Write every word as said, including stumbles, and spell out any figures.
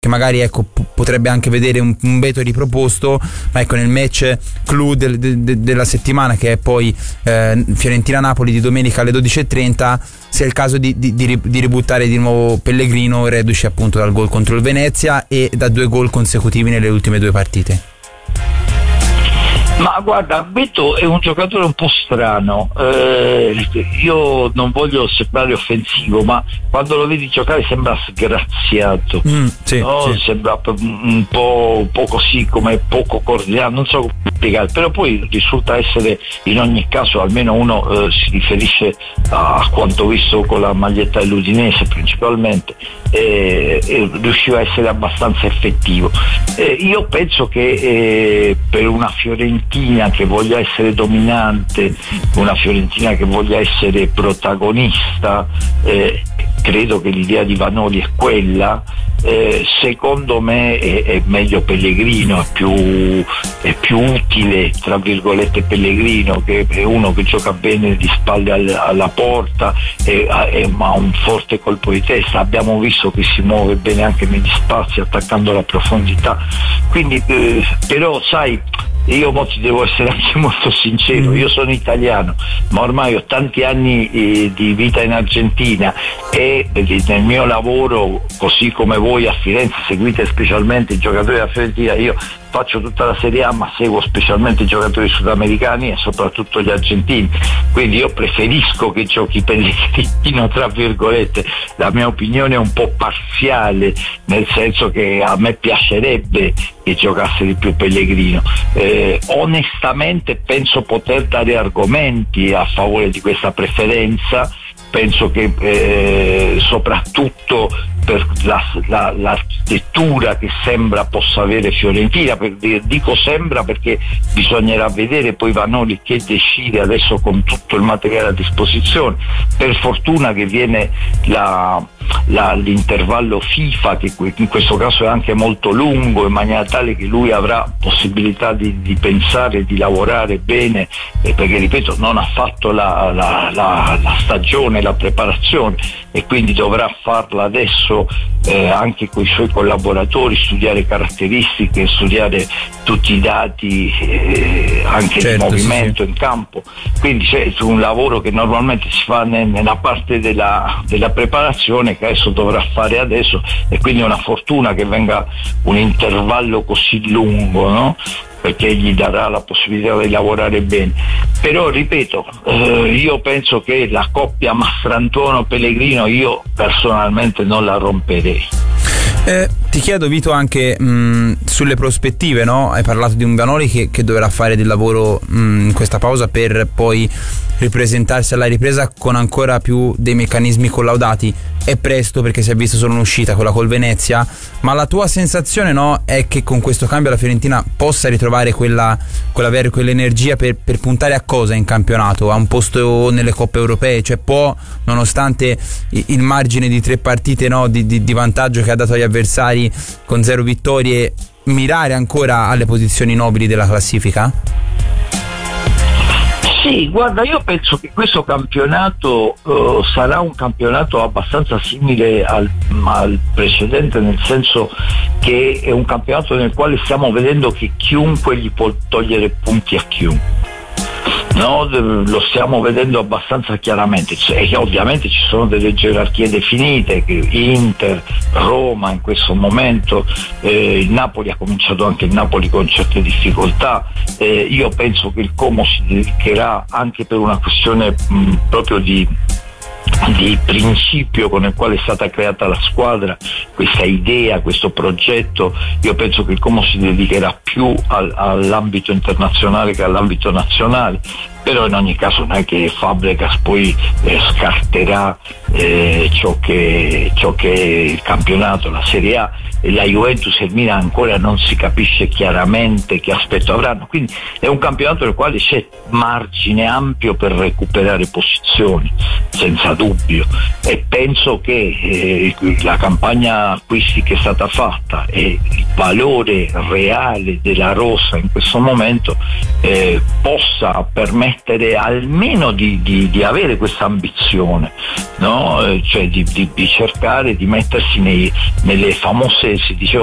magari ecco p- potrebbe anche vedere un, un Beto riproposto, ma ecco nel match clou del, de, de, della settimana, che è poi eh, Fiorentina-Napoli di domenica alle dodici e trenta, sia il caso di, di, di, di ributtare di nuovo Pellegrino, reduce appunto dal gol contro il Venezia e da due gol consecutivi nelle ultime due partite. Ma guarda, Beto è un giocatore un po' strano, eh, io non voglio sembrare offensivo, ma quando lo vedi giocare sembra sgraziato, mm, sì, no? sì. Sembra un po', un po' così, come poco coordinato, non so come spiegare, però poi risulta essere in ogni caso, almeno uno eh, si riferisce a quanto visto con la maglietta dell'Udinese principalmente, eh, eh, riusciva a essere abbastanza effettivo. Eh, io penso che eh, per una Fiorentina che voglia essere dominante, una Fiorentina che voglia essere protagonista, eh, credo che l'idea di Vanoli è quella. Eh, secondo me è, è meglio Pellegrino, è più, è più utile tra virgolette Pellegrino, che è uno che gioca bene di spalle al, alla porta e ha un forte colpo di testa, abbiamo visto che si muove bene anche negli spazi attaccando la profondità, quindi eh, però sai, io mo ti devo essere anche molto sincero, io sono italiano ma ormai ho tanti anni eh, di vita in Argentina e eh, nel mio lavoro, così come voi a Firenze seguite specialmente i giocatori della Fiorentina, io faccio tutta la Serie A ma seguo specialmente i giocatori sudamericani e soprattutto gli argentini, quindi io preferisco che giochi Pellegrino tra virgolette. La mia opinione è un po' parziale, nel senso che a me piacerebbe che giocasse di più Pellegrino. Eh, onestamente penso poter dare argomenti a favore di questa preferenza. Penso che eh, soprattutto per la, la, l'architettura che sembra possa avere Fiorentina, per, dico sembra perché bisognerà vedere poi Vanoli che decide adesso con tutto il materiale a disposizione. Per fortuna che viene la, la, l'intervallo FIFA, che in questo caso è anche molto lungo, in maniera tale che lui avrà possibilità di, di pensare, di lavorare bene, eh, perché ripeto non ha fatto la, la, la, la stagione, la preparazione, e quindi dovrà farla adesso eh, anche con i suoi collaboratori, studiare caratteristiche, studiare tutti i dati eh, anche certo, di movimento sì, sì. in campo, quindi c'è un lavoro che normalmente si fa nella parte della, della preparazione che adesso dovrà fare adesso, e quindi è una fortuna che venga un intervallo così lungo, no? Perché gli darà la possibilità di lavorare bene. Però ripeto, eh, io penso che la coppia Mastrantuono-Pellegrino io personalmente non la romperei. Eh, ti chiedo Vito anche mh, sulle prospettive, no? Hai parlato di un Vanoli che, che dovrà fare del lavoro mh, in questa pausa per poi ripresentarsi alla ripresa con ancora più dei meccanismi collaudati. È presto perché si è visto solo un'uscita, quella col Venezia, ma la tua sensazione, no, è che con questo cambio la Fiorentina possa ritrovare quella, quella quell'energia per, per puntare a cosa in campionato? A un posto nelle coppe europee? Cioè può, nonostante il margine di tre partite, no, di, di, di vantaggio che ha dato agli avversari con zero vittorie, mirare ancora alle posizioni nobili della classifica? Sì, guarda, io penso che questo campionato uh, sarà un campionato abbastanza simile al, al precedente, nel senso che è un campionato nel quale stiamo vedendo che chiunque gli può togliere punti a chiunque. No, lo stiamo vedendo abbastanza chiaramente, e ovviamente ci sono delle gerarchie definite, che Inter, Roma in questo momento, eh, il Napoli ha cominciato anche il Napoli con certe difficoltà, eh, io penso che il Como si dedicherà anche per una questione mh, proprio di di principio con il quale è stata creata la squadra, questa idea, questo progetto. Io penso che il Como si dedicherà più al, all'ambito internazionale che all'ambito nazionale, però in ogni caso non è che Fabregas poi eh, scarterà eh, ciò che ciò che è il campionato, la Serie A, e la Juventus e il Milan ancora non si capisce chiaramente che aspetto avranno, quindi è un campionato nel quale c'è margine ampio per recuperare posizioni, senza dubbio, e penso che eh, la campagna acquisti che è stata fatta e il valore reale della rosa in questo momento eh, possa permettere almeno di, di, di avere questa ambizione, no? Cioè di, di, di cercare di mettersi nei, nelle famose, si diceva